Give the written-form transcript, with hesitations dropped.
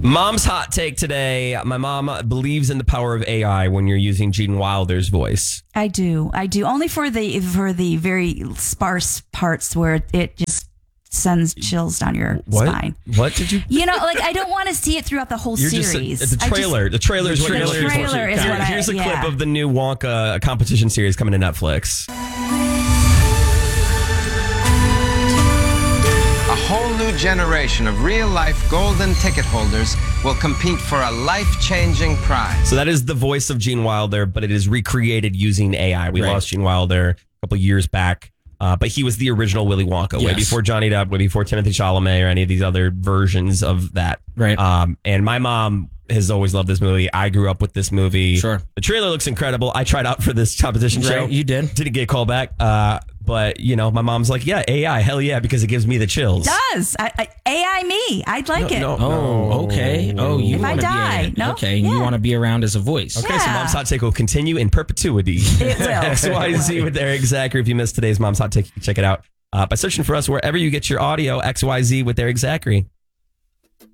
Mom's hot take today. My mom believes in the power of AI when you're using Gene Wilder's voice. I do. Only for the very sparse parts where it just sends chills down your spine. What did you? I don't want to see it throughout the whole series. It's a trailer. The trailer is what you're looking for. Here's a clip of the new Wonka competition series coming to Netflix. A whole new generation of real-life golden ticket holders will compete for a life-changing prize. So that is the voice of Gene Wilder, but it is recreated using AI. We lost Gene Wilder a couple years back, but he was the original Willy Wonka, way before Johnny Depp, way before Timothée Chalamet, or any of these other versions of that. Right. And my mom has always loved this movie. I grew up with this movie. Sure. The trailer looks incredible. I tried out for this competition show. You did. Didn't get a call back. But, my mom's like, yeah, AI, hell yeah, because it gives me the chills. It does. AI me. I'd like it. Okay. Oh, you if I die. No. Okay, and you want to be around as a voice. Okay, so Mom's Hot Take will continue in perpetuity. It will. XYZ with Eric Zachary. If you missed today's Mom's Hot Take, check it out by searching for us wherever you get your audio. XYZ with Eric Zachary.